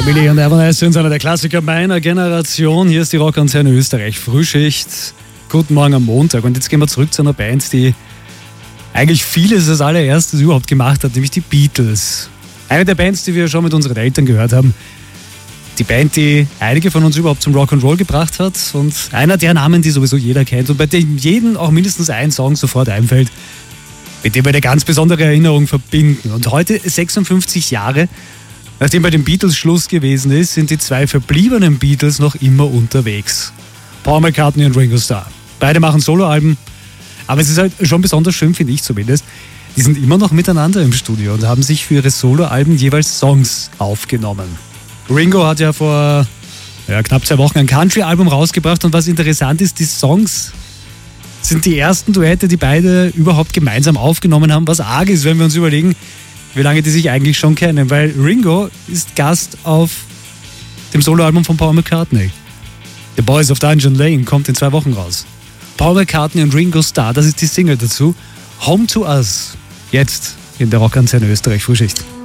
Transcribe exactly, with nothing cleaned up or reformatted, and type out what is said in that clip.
Emily und Evanescence, einer der Klassiker meiner Generation. Hier ist die Rockantenne Österreich Frühschicht. Guten Morgen am Montag. Und jetzt gehen wir zurück zu einer Band, die eigentlich vieles als allererstes überhaupt gemacht hat, nämlich die Beatles. Eine der Bands, die wir schon mit unseren Eltern gehört haben. Die Band, die einige von uns überhaupt zum Rock'n'Roll gebracht hat. Und einer der Namen, die sowieso jeder kennt und bei dem jedem auch mindestens ein Song sofort einfällt, mit dem wir eine ganz besondere Erinnerung verbinden. Und heute, sechsundfünfzig Jahre, nachdem bei den Beatles Schluss gewesen ist, sind die zwei verbliebenen Beatles noch immer unterwegs. Paul McCartney und Ringo Starr. Beide machen Soloalben, aber es ist halt schon besonders schön, finde ich zumindest. Die sind immer noch miteinander im Studio und haben sich für ihre Soloalben jeweils Songs aufgenommen. Ringo hat ja vor ja, knapp zwei Wochen ein Country-Album rausgebracht und was interessant ist, die Songs sind die ersten Duette, die beide überhaupt gemeinsam aufgenommen haben, was arg ist, wenn wir uns überlegen, wie lange die sich eigentlich schon kennen, weil Ringo ist Gast auf dem Soloalbum von Paul McCartney. The Boys of Dungeon Lane kommt in zwei Wochen raus. Paul McCartney und Ringo Starr, das ist die Single dazu. Home to Us, jetzt in der Rockantenne Österreich Frühschicht.